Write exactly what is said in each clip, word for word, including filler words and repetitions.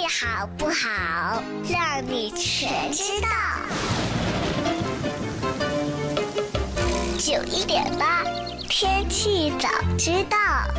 好不好？让你全知道。九一点八，天气早知道。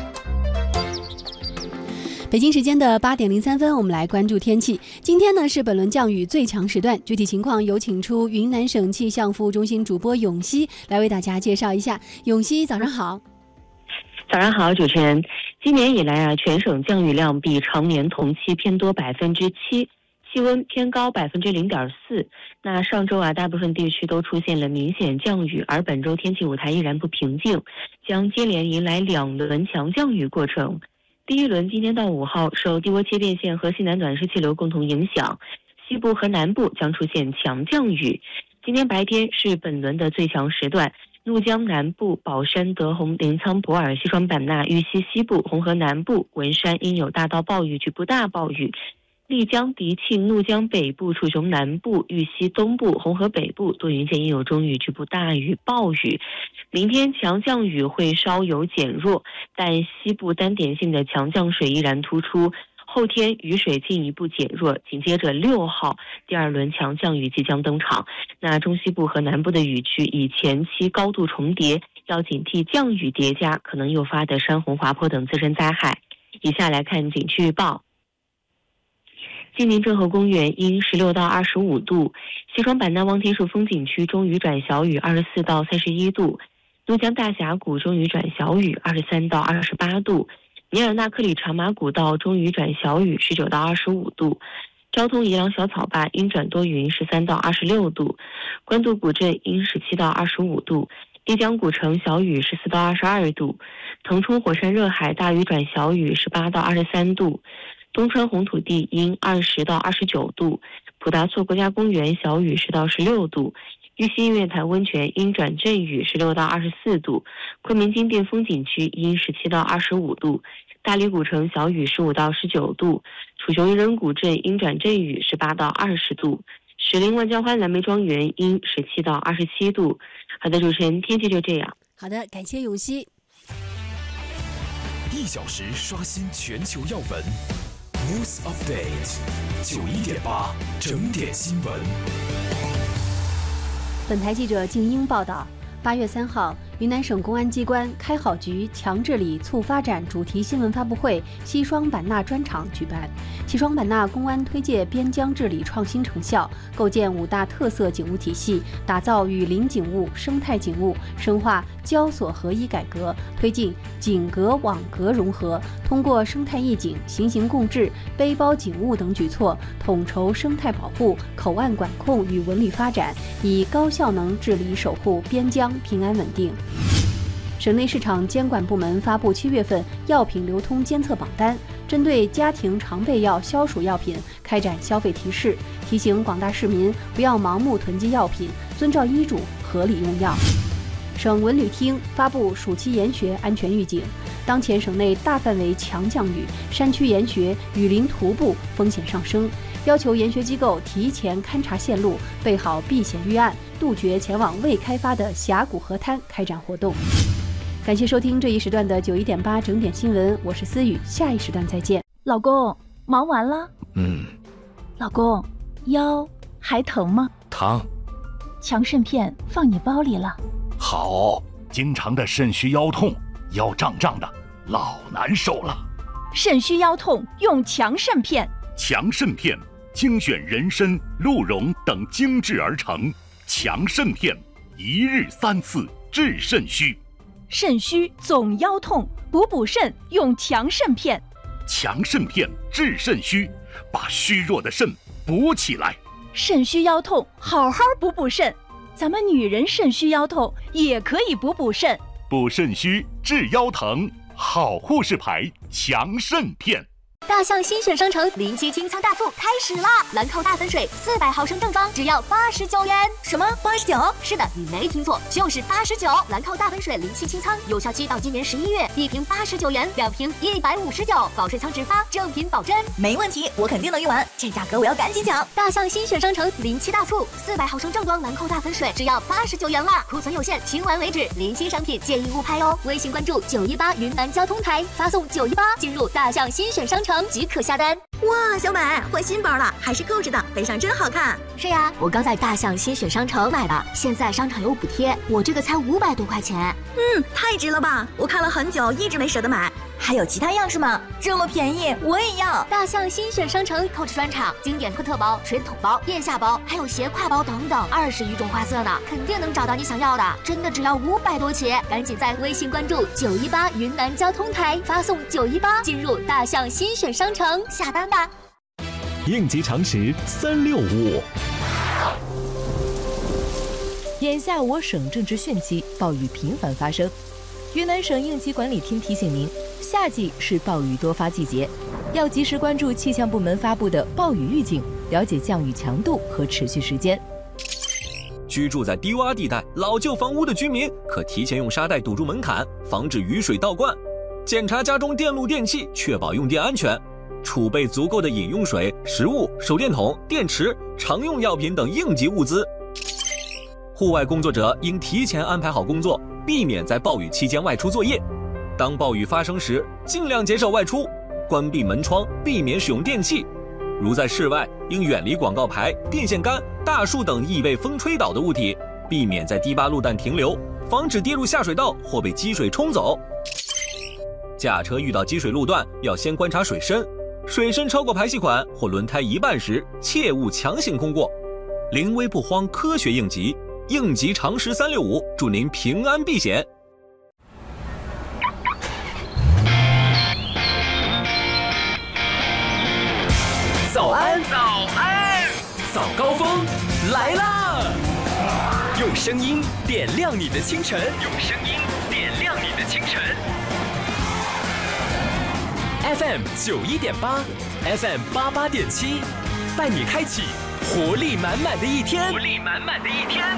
北京时间的八点零三分，我们来关注天气。今天呢是本轮降雨最强时段，具体情况有请出云南省气象服务中心主播永熙来为大家介绍一下。永熙，早上好。 早上好，主持人。今年以来啊，全省降雨量比常年同期偏多百分之七，气温偏高百分之零点四。那上周啊，大部分地区都出现了明显降雨，而本周天气舞台依然不平静，将接连迎来两轮强降雨过程。第一轮今天到五号，受低涡切变线和西南暖湿气流共同影响，西部和南部将出现强降雨。今天白天是本轮的最强时段，怒江南部、保山、德宏、临沧、博尔、西双版纳、玉溪西部、红河南部、文山应有大到暴雨，局部大暴雨。丽江、迪庆、怒江北部、楚雄南部、玉溪东部、红河北部多云间应有中雨，局部大雨、暴雨。明天强降雨会稍有减弱，但西部单点性的强降水依然突出。后天雨水进一步减弱，紧接着六号第二轮强降雨即将登场。那中西部和南部的雨区以前期高度重叠，要警惕降雨叠加可能诱发的山洪、滑坡等自然灾害。以下来看景区预报。晋宁郑和公园阴十六到二十五度，西双版纳望天树风景区中雨转小雨二十四到三十一度，怒江大峡谷中雨转小雨二十三到二十八度，尼尔纳克里长马古道中雨转小雨十九到二十五度，昭通宜郎小草坝阴转多云十三到二十六度，官渡古镇阴十七到二十五度，丽江古城小雨十四到二十二度，腾冲火山热海大雨转小雨十八到二十三度，东川红土地阴二十到二十九度，普达措国家公园小雨十到十六度，玉溪映月潭温泉阴转阵雨十六到二十四度，昆明金殿风景区阴十七到二十五度，大理古城小雨十五到十九度，楚雄渔人古镇阴转阵雨十八到二十度，石林万江花蓝莓庄园阴十七到二十七度。好的，主持人，天气就这样。 好的，感谢永熙。 一小时刷新全球要闻 ，News Update， 九一点八整点新闻。 本台记者静英报道，八月三号，云南省公安机关开好局强治理促发展主题新闻发布会西双版纳专场举办。西双版纳公安推介边疆治理创新成效，构建五大特色警务体系，打造雨林警务、生态警务，深化交所合一改革，推进警格网格融合，通过生态义警、行刑共治、背包警务等举措，统筹生态保护、口岸管控与文旅发展，以高效能治理守护边疆平安稳定。省内市场监管部门发布七月份药品流通监测榜单，针对家庭常备药、消暑药品开展消费提示，提醒广大市民不要盲目囤积药品，遵照医嘱合理用药。省文旅厅发布暑期研学安全预警，当前省内大范围强降雨，山区研学、雨林徒步风险上升，要求研学机构提前勘察线路，备好避险预案，杜绝前往未开发的峡谷河滩开展活动。感谢收听这一时段的九一点八整点新闻，我是思雨，下一时段再见。 老公，忙完了？ 嗯。 老公，腰还疼吗？ 疼。 强肾片放你包里了。 好，经常的肾虚腰痛，腰胀胀的，老难受了。 肾虚腰痛用强肾片。 强肾片精选人参、鹿茸等精制而成，强肾片一日三次治肾虚。 肾虚总腰痛，补补肾用强肾片。 强肾片治肾虚，把虚弱的肾补起来。 肾虚腰痛，好好补补肾。咱们女人肾虚腰痛也可以补补肾。 补肾虚治腰疼，好护士牌强肾片。 大象新选商城临期清仓大促开始啦！兰蔻大粉水四百毫升正装只要八十九元。什么八十九？是的，你没听错，就是八十九。兰蔻大粉水临期清仓，有效期到今年十一月，一瓶八十九元，两瓶一百五十九，保税仓直发，正品保真。 没问题，我肯定能用完，这价格我要赶紧抢！ 大象新选商城临期大促，四百毫升正装兰蔻大粉水只要八十九元啦，库存有限，清完为止，临期商品建议勿拍哦。微信关注九一八云南交通台，发送九一八进入大象新选商城即可下单。 哇，小美换新包了，还是扣着的，背上真好看。 是呀，我刚在大象新选商城买的，现在商场有补贴，我这个才五百多块钱。 嗯，太值了吧！我看了很久，一直没舍得买。 还有其他样式吗？这么便宜，我也要！ 大象新选商城 Coach 专场，经典特特包、水桶包、腋下包，还有斜挎包等等，二十余种花色呢，肯定能找到你想要的。真的只要五百多起，赶紧在微信关注九一八云南交通台，发送九一八进入大象新选商城下单吧。 应急常识三六五。 眼下我省正值汛期，暴雨频繁发生。云南省应急管理厅提醒您，夏季是暴雨多发季节，要及时关注气象部门发布的暴雨预警，了解降雨强度和持续时间。 居住在低洼地带、老旧房屋的居民可提前用沙袋堵住门槛，防止雨水倒灌。检查家中电路电器，确保用电安全。储备足够的饮用水、食物、手电筒、电池、常用药品等应急物资。户外工作者应提前安排好工作，避免在暴雨期间外出作业。当暴雨发生时，尽量减少外出，关闭门窗，避免使用电器。如在室外，应远离广告牌、电线杆、大树等易被风吹倒的物体，避免在低洼路段停留，防止跌入下水道或被积水冲走。驾车遇到积水路段，要先观察水深，水深超过排气管或轮胎一半时，切勿强行通过。临危不慌，科学应急。应急常识三六五，祝您平安避险。 早安，早安，早高峰来啦！用声音点亮你的清晨，用声音点亮你的清晨。F M 九一点八 ，F M 八八点七，带你开启活力满满的一天，活力满满的一天。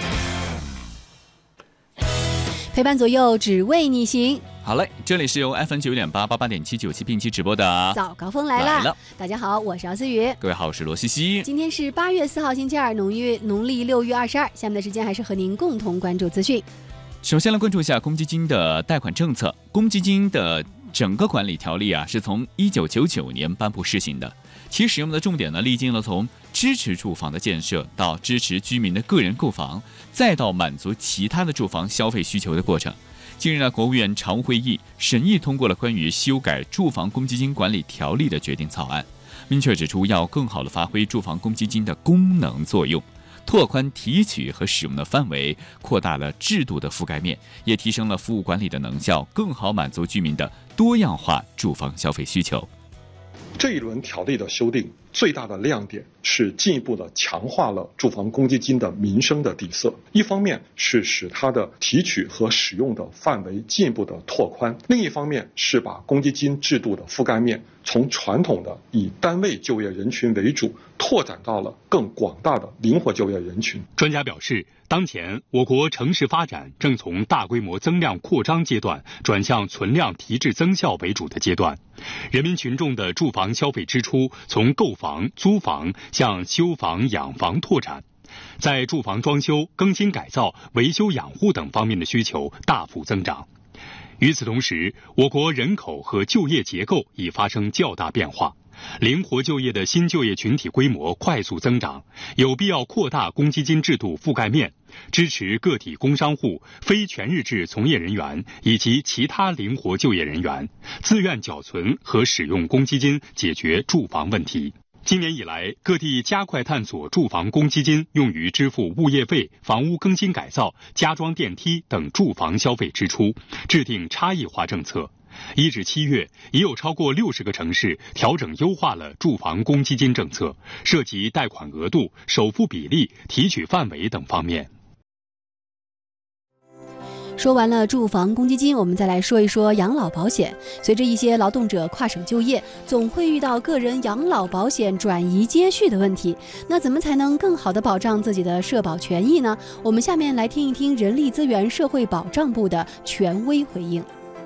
陪伴左右，只为你行。 好嘞，这里是由 F M 九点八八八点七九七并期直播的早高峰来了。来了大家好，我是姚思雨。 各位好，我是罗西西。 今天是八月四号，星期二，农历农历六月二十二。下面的时间还是和您共同关注资讯。 首先来关注一下公积金的贷款政策。公积金的整个管理条例啊，是从一九九九年颁布施行的。其使用的重点呢，历经了从支持住房的建设到支持居民的个人购房，再到满足其他的住房消费需求的过程。近日呢，国务院常务会议审议通过了关于修改住房公积金管理条例的决定草案，明确指出要更好地发挥住房公积金的功能作用，拓宽提取和使用的范围，扩大了制度的覆盖面，也提升了服务管理的能效，更好满足居民的多样化住房消费需求。 这一轮条例的修订最大的亮点是进一步的强化了住房公积金的民生的底色，一方面是使它的提取和使用的范围进一步的拓宽，另一方面是把公积金制度的覆盖面从传统的以单位就业人群为主，拓展到了更广大的灵活就业人群。 专家表示，当前我国城市发展正从大规模增量扩张阶段转向存量提质增效为主的阶段，人民群众的住房消费支出从购房、租房向修房、养房拓展，在住房装修、更新改造、维修养护等方面的需求大幅增长。与此同时，我国人口和就业结构已发生较大变化，灵活就业的新就业群体规模快速增长，有必要扩大公积金制度覆盖面，支持个体工商户、非全日制从业人员以及其他灵活就业人员自愿缴存和使用公积金，解决住房问题。今年以来，各地加快探索住房公积金用于支付物业费、房屋更新改造、加装电梯等住房消费支出，制定差异化政策。一至七月，已有超过六十个城市调整优化了住房公积金政策，涉及贷款额度、首付比例、提取范围等方面。 说完了住房公积金，我们再来说一说养老保险。随着一些劳动者跨省就业，总会遇到个人养老保险转移接续的问题。那怎么才能更好地保障自己的社保权益呢？我们下面来听一听人力资源社会保障部的权威回应。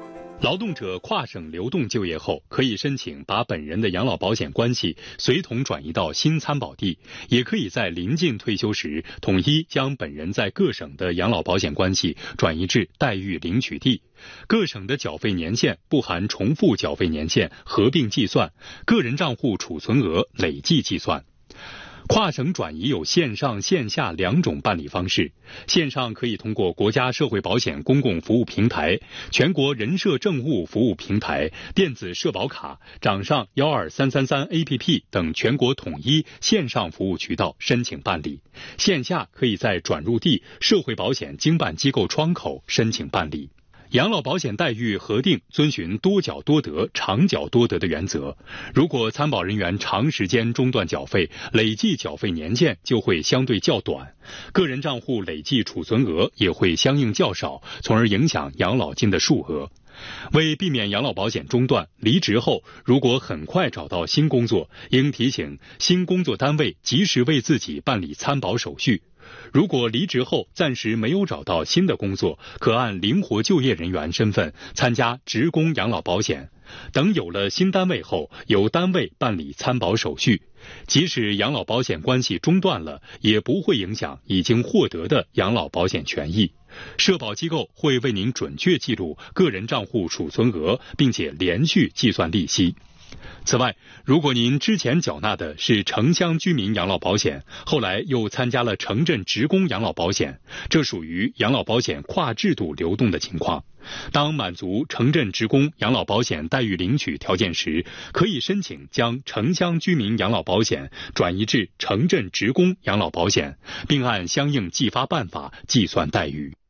劳动者跨省流动就业后，可以申请把本人的养老保险关系随同转移到新参保地，也可以在临近退休时统一将本人在各省的养老保险关系转移至待遇领取地。各省的缴费年限不含重复缴费年限合并计算，个人账户储存额累计计算。跨省转移有线上线下两种办理方式，线上可以通过国家社会保险公共服务平台、全国人社政务服务平台、电子社保卡、掌上一二三三三 A P P 等全国统一线上服务渠道申请办理，线下可以在转入地社会保险经办机构窗口申请办理。养老保险待遇核定遵循多缴多得、长缴多得的原则。如果参保人员长时间中断缴费，累计缴费年限就会相对较短，个人账户累计储存额也会相应较少，从而影响养老金的数额。为避免养老保险中断，离职后如果很快找到新工作，应提醒新工作单位及时为自己办理参保手续。如果离职后暂时没有找到新的工作，可按灵活就业人员身份参加职工养老保险。等有了新单位后，由单位办理参保手续。即使养老保险关系中断了，也不会影响已经获得的养老保险权益。社保机构会为您准确记录个人账户储存额，并且连续计算利息。此外，如果您之前缴纳的是城乡居民养老保险，后来又参加了城镇职工养老保险，这属于养老保险跨制度流动的情况。当满足城镇职工养老保险待遇领取条件时，可以申请将城乡居民养老保险转移至城镇职工养老保险，并按相应计发办法计算待遇。